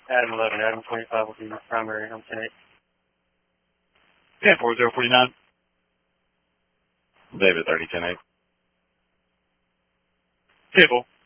Adam 11, Adam 25 will be primary on 10-8. 10-4-0-49. David 30, 10-8. 10-4.